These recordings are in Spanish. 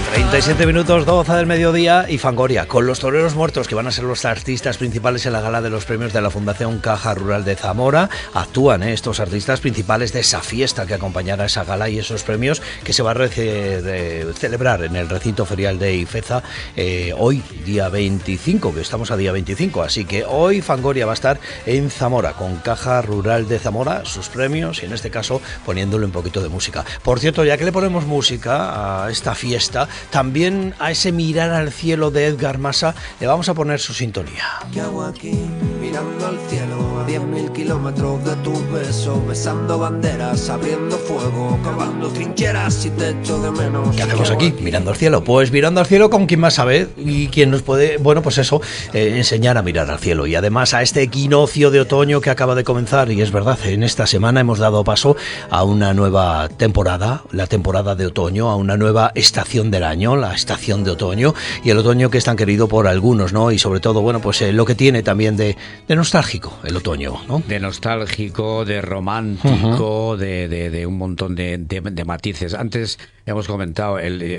37 minutos, 12 del mediodía y Fangoria, con los toreros muertos que van a ser los artistas principales en la gala de los premios de la Fundación Caja Rural de Zamora. Actúan estos artistas principales de esa fiesta que acompañará esa gala y esos premios que se va a celebrar en el recinto ferial de Ifeza hoy, día 25, que estamos a día 25. Así que hoy Fangoria va a estar en Zamora con Caja Rural de Zamora, sus premios y en este caso poniéndole un poquito de música. Por cierto, ya que le ponemos música a esta fiesta, también a ese mirar al cielo de Edgar Massa le vamos a poner su sintonía. ¿Qué hago aquí? Mirando al cielo, a 10.000 kilómetros de tus besos, besando banderas, abriendo fuego, cavando trincheras y te echo de menos. ¿Qué hacemos aquí? Mirando al cielo. Pues mirando al cielo con quien más sabe y quien nos puede, bueno, pues eso, enseñar a mirar al cielo. Y además a este equinoccio de otoño que acaba de comenzar. Y es verdad, en esta semana hemos dado paso a una nueva temporada, la temporada de otoño, a una nueva estación del año, la estación de otoño, y el otoño que es tan querido por algunos, ¿no? Y sobre todo, bueno, pues lo que tiene también de nostálgico el otoño, ¿no? De nostálgico, de romántico, de un montón de matices. Antes hemos comentado,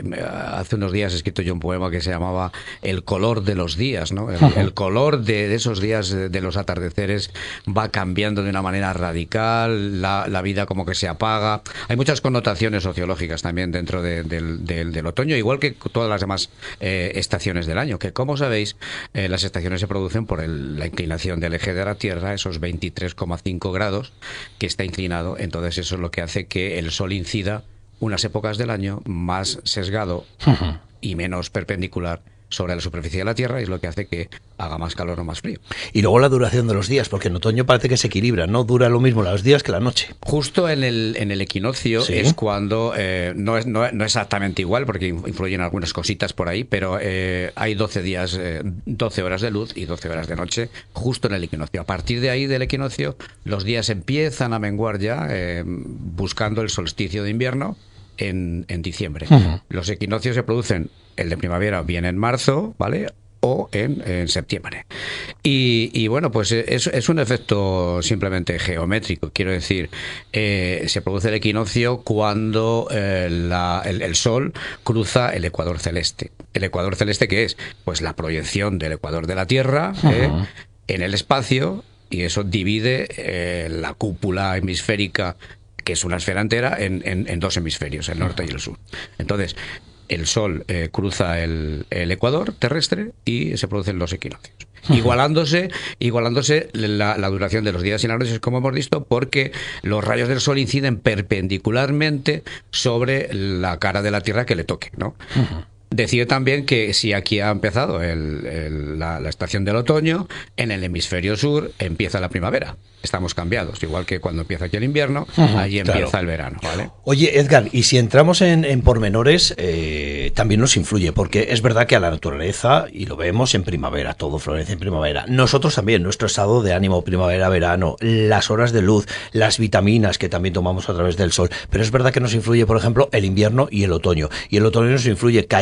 hace unos días he escrito yo un poema que se llamaba El color de los días, ¿no? El color de esos días, de los atardeceres, va cambiando de una manera radical, la vida como que se apaga. Hay muchas connotaciones sociológicas también dentro del otoño, igual que todas las demás estaciones del año, que como sabéis, las estaciones se producen por la inclinación del eje de la Tierra, esos 23,5 grados que está inclinado. Entonces eso es lo que hace que el sol incida unas épocas del año más sesgado y menos perpendicular sobre la superficie de la Tierra, y es lo que hace que haga más calor o más frío. Y luego la duración de los días, porque en otoño parece que se equilibra, no dura lo mismo los días que la noche. Justo en el equinoccio, ¿sí?, es cuando, no exactamente igual, porque influyen algunas cositas por ahí, pero hay 12 días, 12 horas de luz y 12 horas de noche, justo en el equinoccio. A partir de ahí, del equinoccio, los días empiezan a menguar ya, buscando el solsticio de invierno en diciembre. Los equinoccios se producen, el de primavera viene en marzo, ¿vale?, o en septiembre. Y bueno, pues es un efecto simplemente geométrico. Quiero decir, se produce el equinoccio cuando el Sol cruza el ecuador celeste. ¿El ecuador celeste qué es? Pues la proyección del ecuador de la Tierra en el espacio, y eso divide la cúpula hemisférica, que es una esfera entera, en dos hemisferios, el norte y el sur. Entonces, el Sol cruza el ecuador terrestre y se producen los equinoccios. Igualándose la duración de los días y las noches, como hemos visto, porque los rayos del Sol inciden perpendicularmente sobre la cara de la Tierra que le toque, ¿no? Decir también que si aquí ha empezado la estación del otoño, en el hemisferio sur empieza la primavera. Estamos cambiados, igual que cuando empieza aquí el invierno, allí empieza el verano, ¿vale? Oye, Edgar, y si entramos en pormenores, también nos influye, porque es verdad que a la naturaleza, y lo vemos en primavera, todo florece en primavera, nosotros también, nuestro estado de ánimo, primavera, verano, las horas de luz, las vitaminas que también tomamos a través del sol, pero es verdad que nos influye, por ejemplo, el invierno y el otoño nos influye,